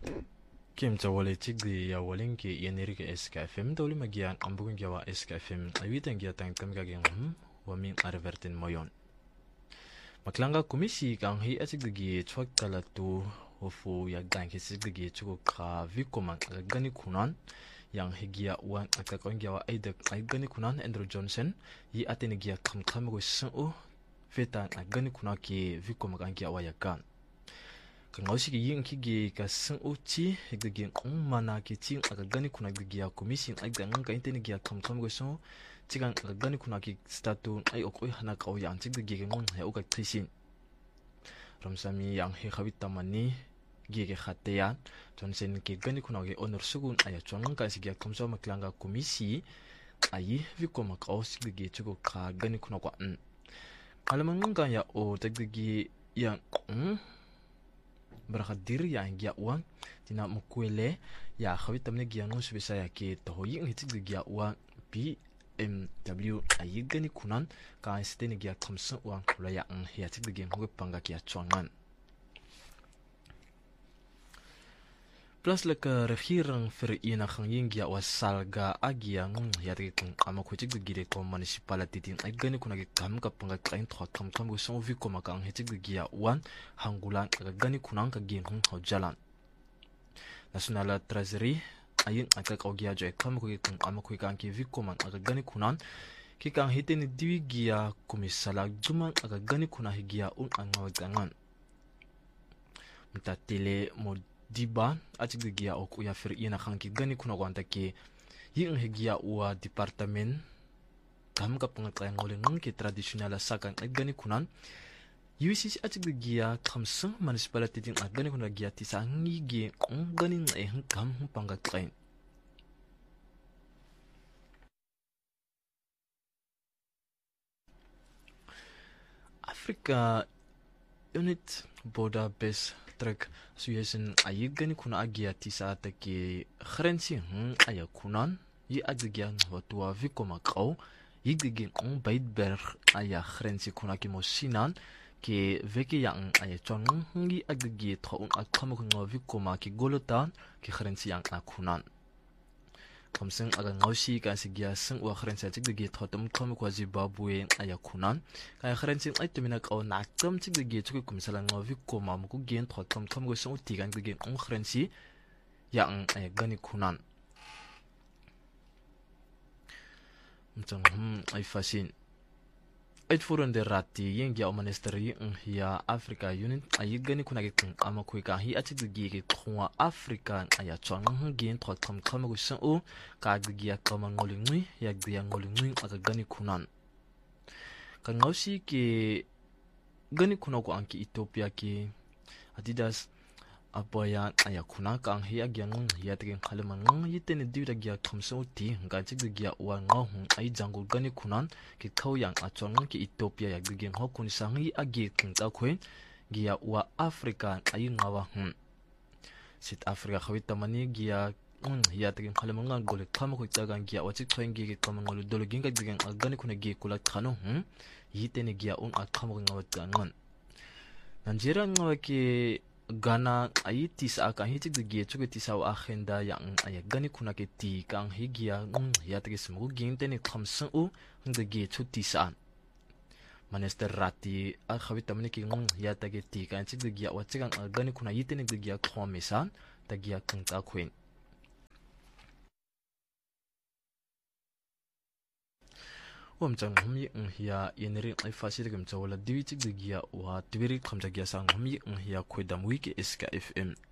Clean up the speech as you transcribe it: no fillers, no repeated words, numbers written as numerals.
Kim Tawale Tigli ya Walinki Yenirika SKFM Doli Magian Ambugun Gawa SKFM Awitan Giatang Kamgagin Wamin Arvertin Moyon Maklanga Kumisi Kang Hi Atigli Twak Kalatu Ofu Yagan Hisigli Chuka Vikoman Gani Kunan Yang Higia Wan Akakongawa Gani Kunan Andrew Johnson Yi Atenigia Kamkamu Sun Fetan Gani Kunaki Vikomagangia Wayagan Kangoshi yin kigi ka sun uchi higigin mana ki cin agagani kuna gigia commission ai gangan ka inteni gia kamkam go so cigan agagani kuna ki statu ai okoi hana ka oya anti gigi ngon he oga trisin ramsami yang he khawita mani gigi khateya tonsen ki gani kuna ge honor sugun aya chwangan ka sigia kamso maklanga komisi ai vikoma ka osigi chugo ka gani kuna kwa alamangan ya o tagigi yang Berahadir yang gia uang tina mukuele ya khawit tamne gia ngon subisa ya ke tohoyi ngitig gia uang BMW ayigani kunan ka stene gia kamsa uang kula ya ya tig gia ngwe panga kia chwangan plus leka rekhirang fer ina khanging gia wasalga agia ngon ya tig ama khutig gire ko municipality tin agani kuna ge kam ka panga kain thwa kam go so vi ko makang hetig gia uang hangulan agani kunang ka gen hong hojalan national treasury ayin aka ka gia jo kam ko ge ama ko kan ki vi ko man agani kunan ki kan hiteni diwi gia komisala juman agani kuna higia un angaw gangan mtatele mo diba atig gia ok ya fer ina khanki gani kuna gwanta ke yin higia wa department kam ka pangkay ngoleng ki traditional sakan gani kunan UCC atig gia kamsa municipality din gani kuna gia tisangi ge gani kam pangkay Africa unit border base track suyesin ayigani kuna agia tisa atake khrensi aya kunan yi agigan watua vikoma kau yigigin baidberg aya khrensi kuna ki mosinan ke veki yang aya chon ngi agigi thon akhamu ngo vikoma ki golotan ki khrensi yang akunan kamseng aga ngausi ka sigia seng wa khrensi tigigi thotum kham ko Zimbabwe aya kunan ka khrensi ai tumina ka na kam tigigi chuku kumsala ngo vikoma mu ku gen thotum kham go so tigan gigi khrensi yang aya gani kunan mtang ai fasin ait furon de rati yengi o ministeri ya Africa unit ay gani kuna ge ama ku ka hi atigi ge khwa Africa aya chong gen thotum kham go so ka gi ya kama ngolingui ya gi ya ngolingui aga gani kunan ka ngausi ke gani kuna ko anki Ethiopia ke Adidas apoya aya kuna kang hi agyan ya tegen khaleman yitene diura gya khamso ti ga chig gya wa ngahun ai jangul gani kunan ki khoyang achong ki Ethiopia ya ggen hokun sangi agi kingta khoin gya wa Africa ai ngawa South Africa khawita mani gya ya tegen khaleman gol kham ko tagang gya wa chig khoing gi kam ngol dolo ginga ggen gani kuna gi kula khano yitene gya akham ngawat gangan Nigeria ngawa ki Ghana ayitis aka hitik de ge chuge tisaw agenda yang ay gani kuna ke ti kang higia ya tigis mu ginte ne khamsan u de ge chutisan Minister rati a khawita mani ki ya tage ti kan chig de ge wa chigang gani kuna yitene de ge khomesan tagia kang ta khwen Wamchang humi ya yeneri ai fasiri gam chawala diwi chig de ge wa twiri khamja ge sang humi ya khwedam wiki SKFM